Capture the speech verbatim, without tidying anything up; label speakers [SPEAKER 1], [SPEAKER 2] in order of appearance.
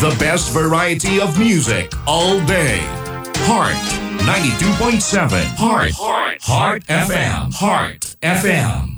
[SPEAKER 1] The best variety of music all day. Heart ninety-two point seven. Heart. Heart. Heart F M. Heart F M.